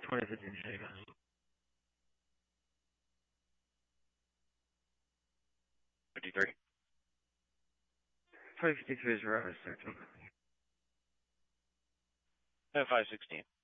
2015 Shaker. 53. 2053 is Rover, sir. 516.